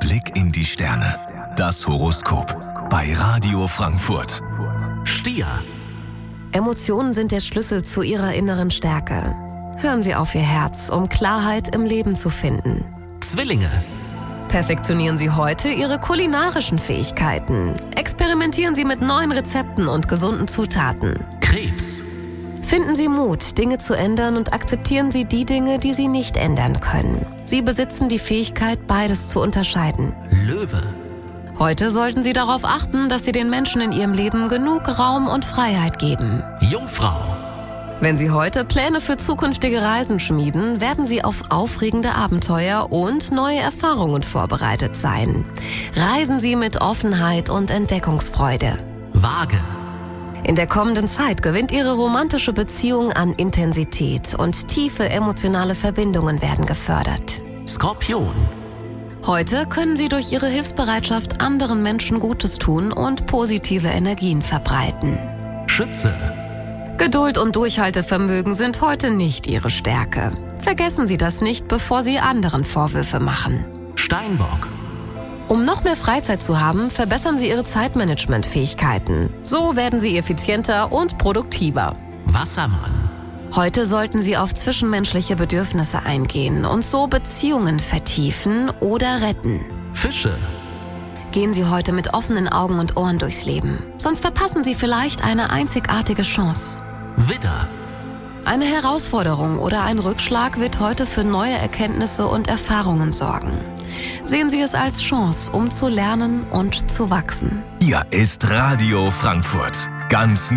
Blick in die Sterne. Das Horoskop bei Radio Frankfurt. Stier. Emotionen sind der Schlüssel zu Ihrer inneren Stärke. Hören Sie auf Ihr Herz, um Klarheit im Leben zu finden. Zwillinge. Perfektionieren Sie heute Ihre kulinarischen Fähigkeiten. Experimentieren Sie mit neuen Rezepten und gesunden Zutaten. Krebs. Finden Sie Mut, Dinge zu ändern und akzeptieren Sie die Dinge, die Sie nicht ändern können. Sie besitzen die Fähigkeit, beides zu unterscheiden. Löwe. Heute sollten Sie darauf achten, dass Sie den Menschen in Ihrem Leben genug Raum und Freiheit geben. Jungfrau. Wenn Sie heute Pläne für zukünftige Reisen schmieden, werden Sie auf aufregende Abenteuer und neue Erfahrungen vorbereitet sein. Reisen Sie mit Offenheit und Entdeckungsfreude. Waage. In der kommenden Zeit gewinnt Ihre romantische Beziehung an Intensität und tiefe emotionale Verbindungen werden gefördert. Skorpion. Heute können Sie durch Ihre Hilfsbereitschaft anderen Menschen Gutes tun und positive Energien verbreiten. Schütze. Geduld und Durchhaltevermögen sind heute nicht Ihre Stärke. Vergessen Sie das nicht, bevor Sie anderen Vorwürfe machen. Steinbock. Um noch mehr Freizeit zu haben, verbessern Sie Ihre Zeitmanagementfähigkeiten. So werden Sie effizienter und produktiver. Wassermann. Heute sollten Sie auf zwischenmenschliche Bedürfnisse eingehen und so Beziehungen vertiefen oder retten. Fische. Gehen Sie heute mit offenen Augen und Ohren durchs Leben. Sonst verpassen Sie vielleicht eine einzigartige Chance. Widder. Eine Herausforderung oder ein Rückschlag wird heute für neue Erkenntnisse und Erfahrungen sorgen. Sehen Sie es als Chance, um zu lernen und zu wachsen. Hier ist Radio Frankfurt. Ganz